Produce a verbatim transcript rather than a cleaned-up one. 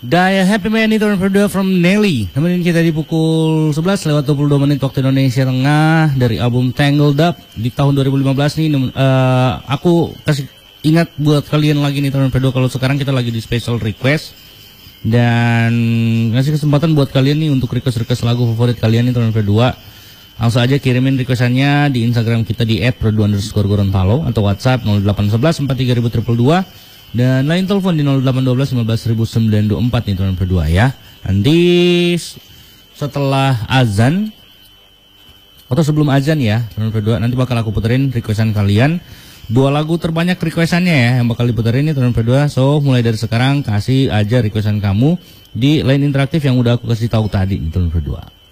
Daya Happy Man itu berdua from Nelly. Nemenin kita di pukul sebelas lewat dua puluh dua menit waktu Indonesia Tengah dari album Tangled Up di tahun dua ribu lima belas nih. Uh, aku kasih ingat buat kalian lagi nih teman berdua, kalau sekarang kita lagi di special request dan ngasih kesempatan buat kalian nih untuk request-request lagu favorit kalian nih teman berdua. Langsung aja kirimin requestannya di Instagram kita di et produa underscore gorontalo atau WhatsApp nol delapan satu satu empat tiga dua dua dua dan lain telepon di nol delapan satu dua lima satu sembilan dua empat nih teman berdua ya. Nanti setelah azan atau sebelum azan ya teman berdua, nanti bakal aku puterin requestan kalian. Dua lagu terbanyak requestannya ya yang bakal diputerin nih teman berdua. So mulai dari sekarang kasih aja requestan kamu di line interaktif yang udah aku kasih tahu tadi teman berdua.